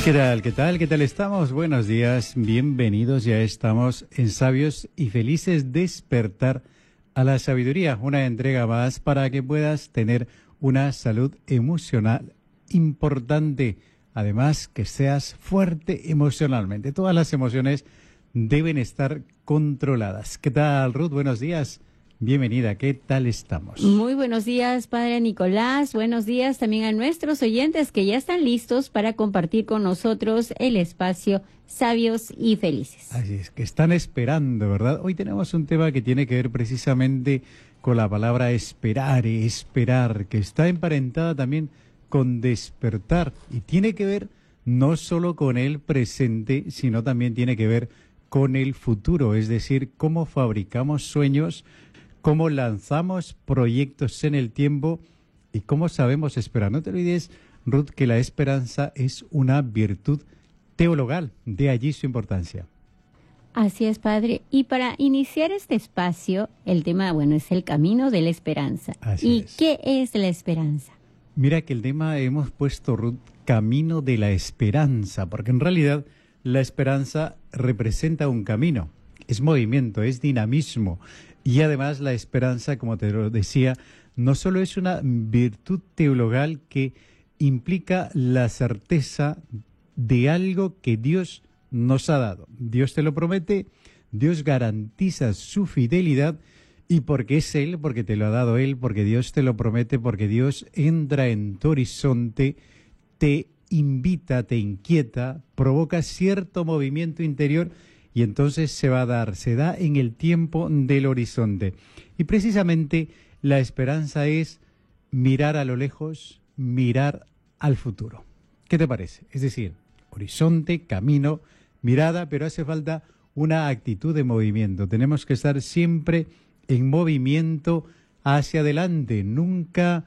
¿Qué tal? ¿Qué tal? ¿Qué tal estamos? Buenos días, bienvenidos. Ya estamos en Sabios y Felices Despertar a la Sabiduría, una entrega más para que puedas tener una salud emocional importante. Además, que seas fuerte emocionalmente. Todas las emociones deben estar controladas. ¿Qué tal, Ruth? Buenos días. Bienvenida, ¿qué tal estamos? Muy buenos días, Padre Nicolás. Buenos días también a nuestros oyentes que ya están listos para compartir con nosotros el espacio Sabios y Felices. Así es, que están esperando, ¿verdad? Hoy tenemos un tema que tiene que ver precisamente con la palabra esperar, que está emparentada también con despertar y tiene que ver no solo con el presente, sino también tiene que ver con el futuro, es decir, cómo fabricamos sueños, cómo lanzamos proyectos en el tiempo y cómo sabemos esperar. No te olvides, Ruth, que la esperanza es una virtud teologal, de allí su importancia. Así es, Padre. Y para iniciar este espacio, el tema, es el camino de la esperanza. Así es. ¿Qué es la esperanza? Mira que el tema hemos puesto, Ruth, camino de la esperanza, porque en realidad la esperanza representa un camino, es movimiento, es dinamismo. Y además la esperanza, como te lo decía, no solo es una virtud teologal que implica la certeza de algo que Dios nos ha dado. Dios te lo promete, Dios garantiza su fidelidad y porque es Él, porque te lo ha dado Él, porque Dios te lo promete, porque Dios entra en tu horizonte, te invita, te inquieta, provoca cierto movimiento interior y entonces se da en el tiempo del horizonte. Y precisamente la esperanza es mirar a lo lejos, mirar al futuro. ¿Qué te parece? Es decir, horizonte, camino, mirada, pero hace falta una actitud de movimiento. Tenemos que estar siempre en movimiento hacia adelante, nunca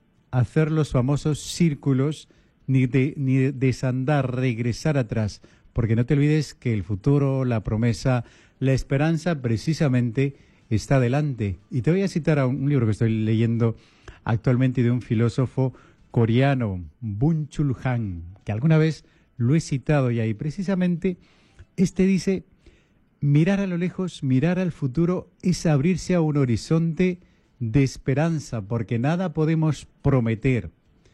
hacer los famosos círculos, ni desandar, regresar atrás. Porque no te olvides que el futuro, la promesa, la esperanza precisamente está delante. Y te voy a citar a un libro que estoy leyendo actualmente de un filósofo coreano, Byung-Chul Han, que alguna vez lo he citado ya. Y precisamente este dice, mirar a lo lejos, mirar al futuro es abrirse a un horizonte de esperanza, porque nada podemos prometer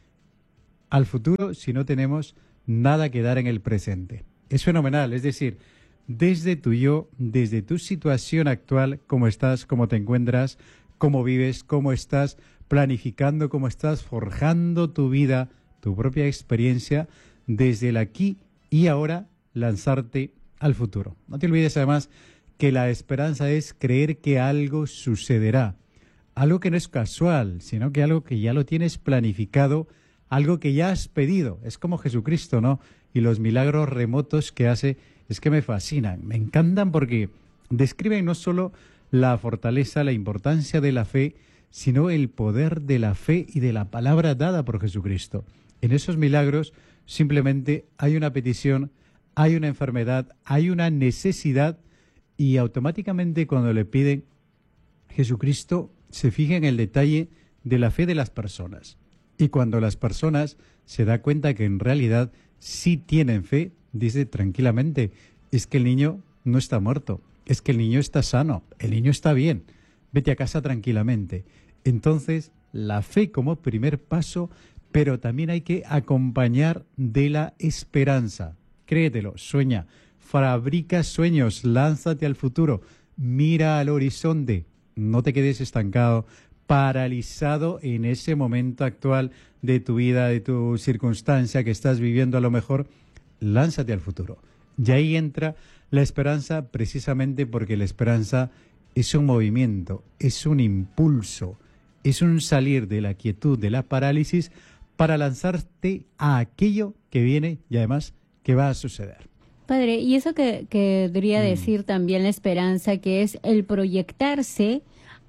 al futuro si no tenemos nada que dar en el presente. Es fenomenal, es decir, desde tu yo, desde tu situación actual, cómo estás, cómo te encuentras, cómo vives, cómo estás planificando, cómo estás forjando tu vida, tu propia experiencia, desde el aquí y ahora lanzarte al futuro. No te olvides además que la esperanza es creer que algo sucederá, algo que no es casual, sino que algo que ya lo tienes planificado, algo que ya has pedido. Es como Jesucristo, ¿no? Y los milagros remotos que hace es que me fascinan, me encantan porque describen no solo la fortaleza, la importancia de la fe, sino el poder de la fe y de la palabra dada por Jesucristo. En esos milagros simplemente hay una petición, hay una enfermedad, hay una necesidad y automáticamente cuando le piden, Jesucristo se fija en el detalle de la fe de las personas. Y cuando las personas se dan cuenta que en realidad sí tienen fe, dice tranquilamente, es que el niño no está muerto, es que el niño está sano, el niño está bien, vete a casa tranquilamente. Entonces, la fe como primer paso, pero también hay que acompañar de la esperanza. Créetelo, sueña, fabrica sueños, lánzate al futuro, mira al horizonte, no te quedes estancado, paralizado en ese momento actual de tu vida, de tu circunstancia que estás viviendo a lo mejor, lánzate al futuro. Y ahí entra la esperanza precisamente porque la esperanza es un movimiento, es un impulso, es un salir de la quietud, de la parálisis para lanzarte a aquello que viene y además que va a suceder. Padre, y eso que debería decir también la esperanza, que es el proyectarse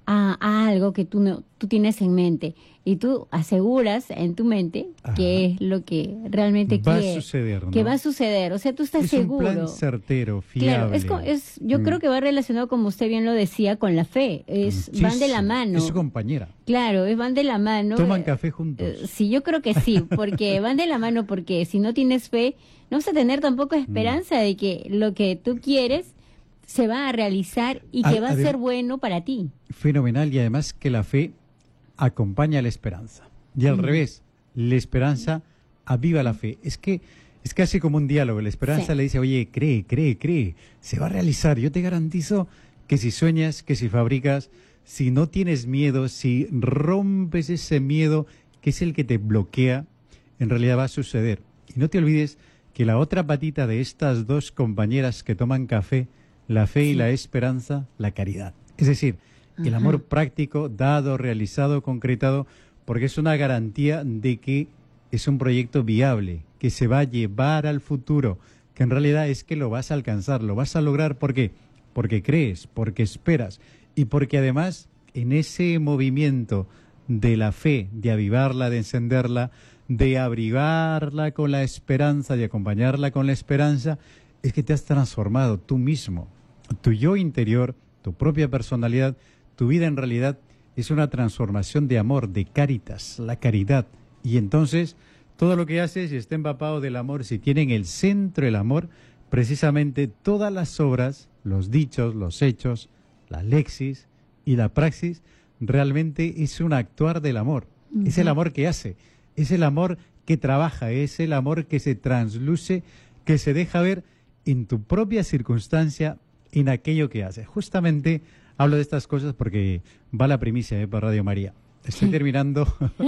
a algo que tú tienes en mente y tú aseguras en tu mente que es lo que realmente va a suceder, ¿no? que va a suceder. O sea, tú estás seguro. Es un plan certero, fiable. Claro, yo creo que va relacionado, como usted bien lo decía, con la fe. Van de la mano. Es su compañera. Claro, van de la mano. Toman café juntos. Sí, yo creo que sí, porque van de la mano, porque si no tienes fe, no vas a tener tampoco esperanza de que lo que tú quieres se va a realizar y que va a ser bueno para ti. Fenomenal, y además que la fe acompaña a la esperanza. Y al revés, la esperanza aviva la fe. Es casi como un diálogo. La esperanza le dice, oye, cree, se va a realizar. Yo te garantizo que si sueñas, que si fabricas, si no tienes miedo, si rompes ese miedo que es el que te bloquea, en realidad va a suceder. Y no te olvides que la otra patita de estas dos compañeras que toman café, la fe y la esperanza, la caridad. Es decir, el amor práctico, dado, realizado, concretado, porque es una garantía de que es un proyecto viable, que se va a llevar al futuro, que en realidad es que lo vas a alcanzar, lo vas a lograr. ¿Por qué? Porque crees, porque esperas y porque además en ese movimiento de la fe, de avivarla, de encenderla, de abrigarla con la esperanza, de acompañarla con la esperanza, es que te has transformado tú mismo. Tu yo interior, tu propia personalidad, tu vida en realidad es una transformación de amor, de caritas, la caridad. Y entonces todo lo que haces, si está empapado del amor, si tiene en el centro el amor, precisamente todas las obras, los dichos, los hechos, la lexis y la praxis, realmente es un actuar del amor. Es el amor que hace, es el amor que trabaja, es el amor que se transluce, que se deja ver en tu propia circunstancia, en aquello que haces. Justamente hablo de estas cosas porque va la primicia para Radio María. Estoy terminando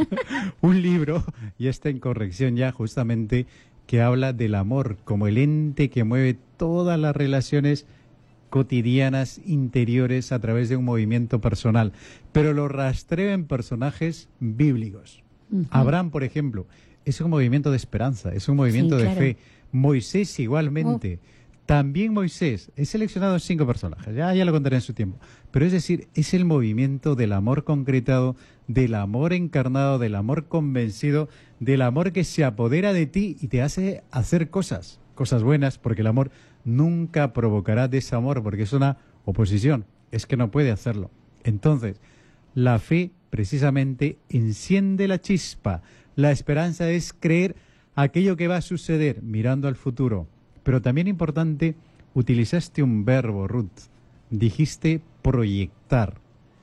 un libro, y está en corrección ya, justamente, que habla del amor como el ente que mueve todas las relaciones cotidianas, interiores, a través de un movimiento personal. Pero lo rastreo en personajes bíblicos. Abraham, por ejemplo, es un movimiento de esperanza, es un movimiento de fe. Moisés igualmente. También Moisés, he seleccionado 5 personajes, ya lo contaré en su tiempo. Pero es decir, es el movimiento del amor concretado, del amor encarnado, del amor convencido, del amor que se apodera de ti y te hace hacer cosas buenas, porque el amor nunca provocará desamor, porque es una oposición, es que no puede hacerlo. Entonces, la fe precisamente enciende la chispa. La esperanza es creer aquello que va a suceder mirando al futuro. Pero también importante, utilizaste un verbo, Ruth. Dijiste proyectar.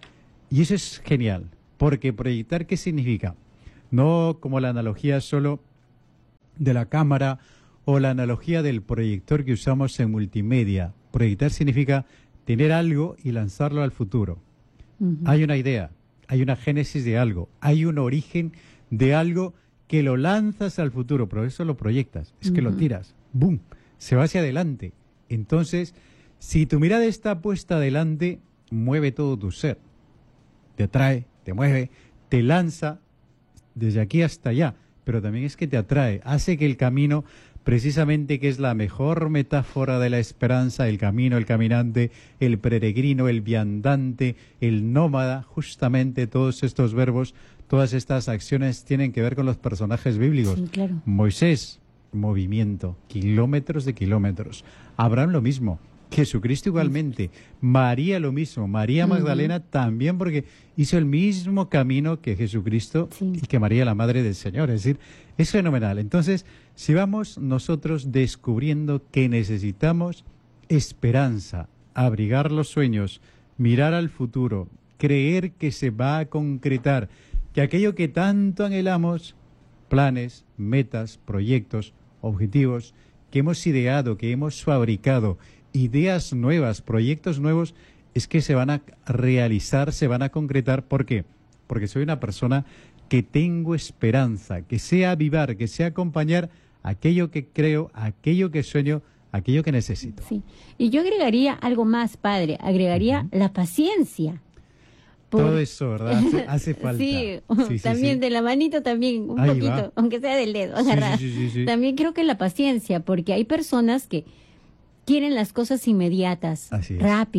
Y eso es genial, porque proyectar, ¿qué significa? No como la analogía solo de la cámara o la analogía del proyector que usamos en multimedia. Proyectar significa tener algo y lanzarlo al futuro. Hay una idea, hay una génesis de algo, hay un origen de algo que lo lanzas al futuro, pero eso lo proyectas, es que lo tiras, ¡boom!, se va hacia adelante. Entonces, si tu mirada está puesta adelante, mueve todo tu ser. Te atrae, te mueve, te lanza desde aquí hasta allá, pero también es que te atrae, hace que el camino, precisamente, que es la mejor metáfora de la esperanza, el camino, el caminante, el peregrino, el viandante, el nómada, justamente todos estos verbos, todas estas acciones tienen que ver con los personajes bíblicos. Sí, claro. Moisés, movimiento, kilómetros de kilómetros. Abraham lo mismo, Jesucristo igualmente, María lo mismo, María Magdalena también, porque hizo el mismo camino que Jesucristo y que María, la Madre del Señor. Es decir, es fenomenal. Entonces, si vamos nosotros descubriendo que necesitamos esperanza, abrigar los sueños, mirar al futuro, creer que se va a concretar, que aquello que tanto anhelamos, planes, metas, proyectos, objetivos que hemos ideado, que hemos fabricado, ideas nuevas, proyectos nuevos, es que se van a realizar, se van a concretar. ¿Por qué? Porque soy una persona que tengo esperanza, que sé avivar, que sé acompañar aquello que creo, aquello que sueño, aquello que necesito. Sí. Y yo agregaría algo más, padre, agregaría la paciencia. Todo eso, ¿verdad? Hace falta. Sí, también de la manito también, un poquito, aunque sea del dedo, agarrado. Sí. También creo que la paciencia, porque hay personas que quieren las cosas inmediatas, rápido,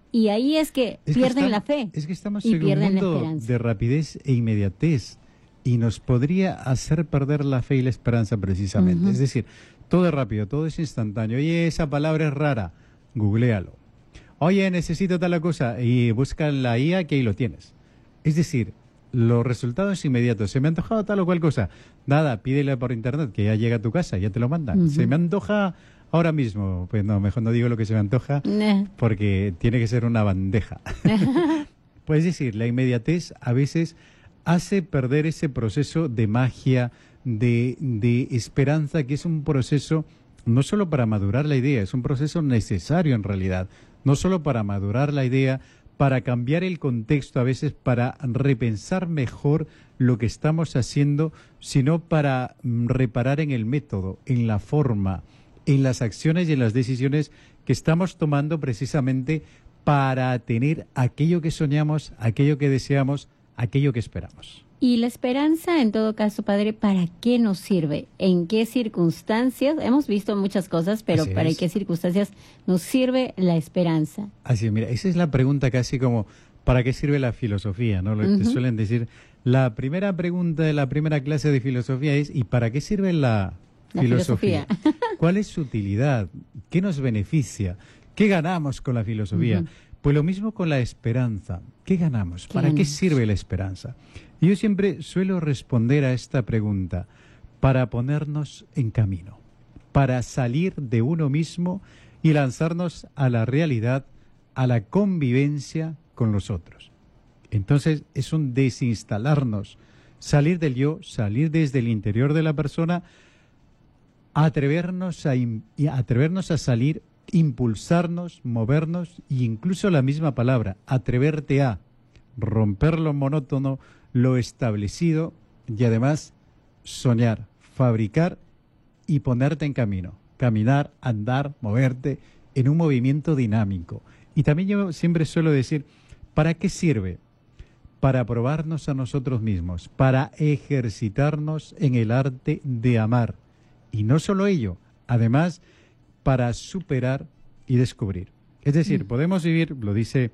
Y ahí es que pierden la fe. Es que estamos y en un pierden la mundo esperanza. de rapidez e inmediatez y nos podría hacer perder la fe y la esperanza precisamente. Es decir, todo es rápido, todo es instantáneo. Oye, esa palabra es rara, googléalo. Oye, necesito tal cosa y busca en la IA que ahí lo tienes. Es decir, los resultados inmediatos. Se me ha antojado tal o cual cosa. Nada, pídele por internet que ya llega a tu casa, ya te lo mandan. Se me antoja ahora mismo. Pues no, mejor no digo lo que se me antoja porque tiene que ser una bandeja. Pues es decir, la inmediatez a veces hace perder ese proceso de magia, de esperanza, que es un proceso no solo para madurar la idea, es un proceso necesario en realidad. No solo para madurar la idea, para cambiar el contexto a veces, para repensar mejor lo que estamos haciendo, sino para reparar en el método, en la forma, en las acciones y en las decisiones que estamos tomando precisamente para tener aquello que soñamos, aquello que deseamos, aquello que esperamos. Y la esperanza, en todo caso, padre, ¿para qué nos sirve? ¿En qué circunstancias? Hemos visto muchas cosas, pero ¿para qué circunstancias nos sirve la esperanza? Así es, mira, esa es la pregunta casi como, ¿para qué sirve la filosofía? ¿No? Lo que te suelen decir. La primera pregunta de la primera clase de filosofía es, ¿y para qué sirve la filosofía? ¿Cuál es su utilidad? ¿Qué nos beneficia? ¿Qué ganamos con la filosofía? Pues lo mismo con la esperanza. ¿Qué ganamos? ¿Para qué sirve la esperanza? Y yo siempre suelo responder a esta pregunta para ponernos en camino, para salir de uno mismo y lanzarnos a la realidad, a la convivencia con los otros. Entonces es un desinstalarnos, salir del yo, salir desde el interior de la persona, atrevernos a salir, impulsarnos, movernos e incluso la misma palabra, atreverte a romper lo monótono, lo establecido y además soñar, fabricar y ponerte en camino, caminar, andar, moverte en un movimiento dinámico. Y también yo siempre suelo decir, ¿para qué sirve? Para probarnos a nosotros mismos, para ejercitarnos en el arte de amar. Y no solo ello, además para superar y descubrir. Es decir, podemos vivir, lo dice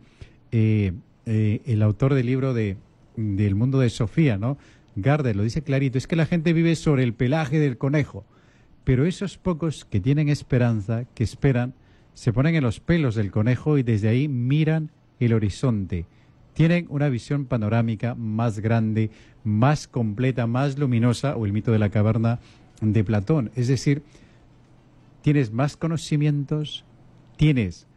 el autor del libro del mundo de Sofía, ¿no? Gardner lo dice clarito, es que la gente vive sobre el pelaje del conejo, pero esos pocos que tienen esperanza, que esperan, se ponen en los pelos del conejo y desde ahí miran el horizonte. Tienen una visión panorámica más grande, más completa, más luminosa, o el mito de la caverna de Platón. Es decir, tienes más conocimientos, tienes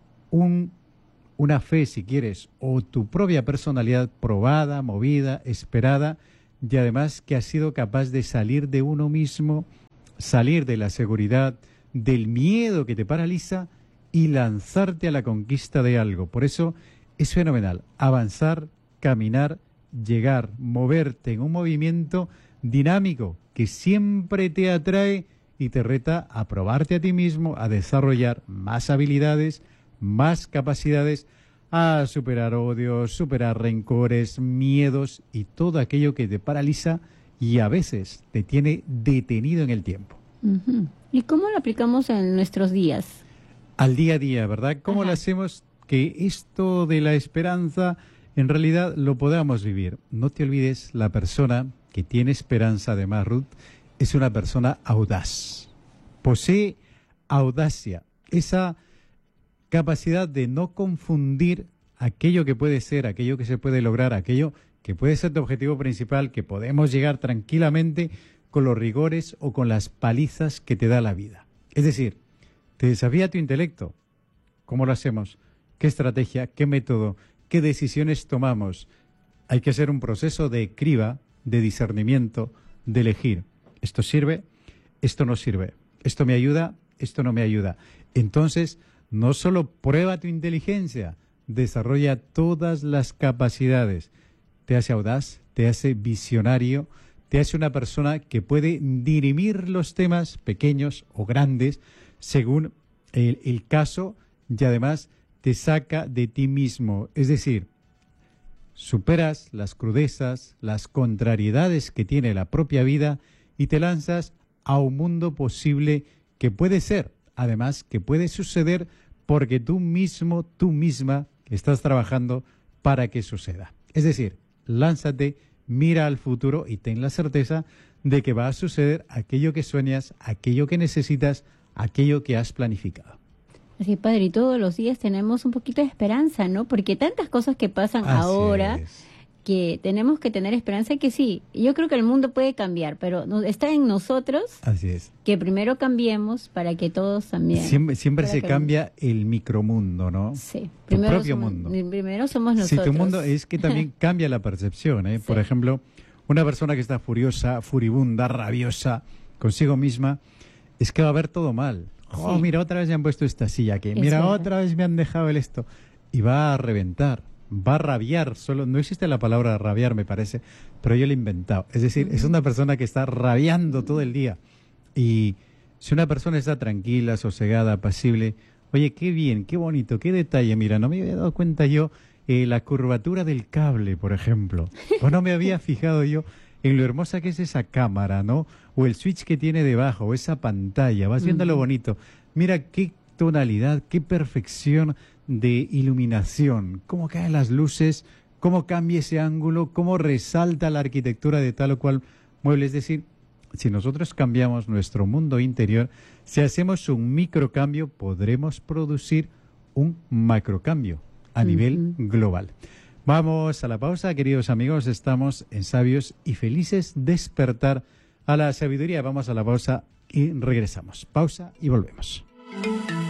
una fe, si quieres, o tu propia personalidad probada, movida, esperada, y además que has sido capaz de salir de uno mismo, salir de la seguridad, del miedo que te paraliza y lanzarte a la conquista de algo. Por eso es fenomenal avanzar, caminar, llegar, moverte en un movimiento dinámico que siempre te atrae y te reta a probarte a ti mismo, a desarrollar más habilidades, más capacidades, a superar odios, superar rencores, miedos y todo aquello que te paraliza y a veces te tiene detenido en el tiempo. ¿Y cómo lo aplicamos en nuestros días? Al día a día, ¿verdad? ¿Cómo lo hacemos que esto de la esperanza en realidad lo podamos vivir? No te olvides, la persona que tiene esperanza, además, Ruth, es una persona audaz. Posee audacia, esa capacidad de no confundir aquello que puede ser, aquello que se puede lograr, aquello que puede ser tu objetivo principal, que podemos llegar tranquilamente con los rigores o con las palizas que te da la vida. Es decir, te desafía tu intelecto. ¿Cómo lo hacemos? ¿Qué estrategia? ¿Qué método? ¿Qué decisiones tomamos? Hay que hacer un proceso de criba, de discernimiento, de elegir. ¿Esto sirve? ¿Esto no sirve? ¿Esto me ayuda? ¿Esto no me ayuda? Entonces, no solo prueba tu inteligencia, desarrolla todas las capacidades. Te hace audaz, te hace visionario, te hace una persona que puede dirimir los temas pequeños o grandes según el caso y además te saca de ti mismo. Es decir, superas las crudezas, las contrariedades que tiene la propia vida y te lanzas a un mundo posible que puede ser, además que puede suceder porque tú mismo, tú misma, estás trabajando para que suceda. Es decir, lánzate, mira al futuro y ten la certeza de que va a suceder aquello que sueñas, aquello que necesitas, aquello que has planificado. Así, padre, y todos los días tenemos un poquito de esperanza, ¿no? Porque tantas cosas que pasan ahora, que tenemos que tener esperanza que sí, yo creo que el mundo puede cambiar, pero está en nosotros. Así es. Que primero cambiemos para que todos también. Siempre se cambia el micromundo, ¿no? Sí. Tu propio mundo. Primero somos nosotros. Sí, tu mundo es que también cambia la percepción, ¿eh? Sí. Por ejemplo, una persona que está furiosa, furibunda, rabiosa consigo misma, es que va a ver todo mal. Oh, sí. Mira, otra vez me han puesto esta silla aquí. Mira, otra vez me han dejado el esto. Y va a reventar. Va a rabiar, solo no existe la palabra rabiar, me parece, pero yo la he inventado. Es decir, es una persona que está rabiando todo el día. Y si una persona está tranquila, sosegada, apacible, oye, qué bien, qué bonito, qué detalle. Mira, no me había dado cuenta yo la curvatura del cable, por ejemplo. O no me había fijado yo en lo hermosa que es esa cámara, ¿no? O el switch que tiene debajo, o esa pantalla. Vas viendo lo bonito. Mira qué tonalidad, qué perfección de iluminación, cómo caen las luces, cómo cambia ese ángulo, cómo resalta la arquitectura de tal o cual mueble. Es decir, si nosotros cambiamos nuestro mundo interior, si hacemos un microcambio, podremos producir un macrocambio a nivel global. Vamos a la pausa, queridos amigos, estamos en Sabios y Felices Despertar a la Sabiduría. Vamos a la pausa y regresamos. Pausa y volvemos.